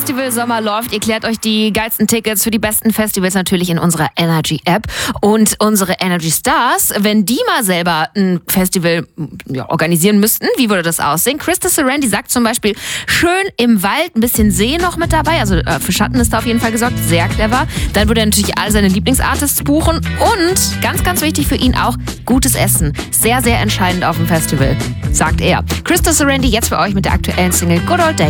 Festival-Sommer läuft. Ihr klärt euch die geilsten Tickets für die besten Festivals natürlich in unserer Energy-App. Und unsere Energy-Stars, wenn die mal selber ein Festival organisieren müssten, wie würde das aussehen? Krista Sorrenti sagt zum Beispiel, schön im Wald, ein bisschen See noch mit dabei. Also für Schatten ist da auf jeden Fall gesorgt. Sehr clever. Dann würde er natürlich all seine Lieblingsartists buchen. Und ganz, ganz wichtig für ihn auch, gutes Essen. Sehr, sehr entscheidend auf dem Festival, sagt er. Krista Sorrenti jetzt für euch mit der aktuellen Single Good Old Days.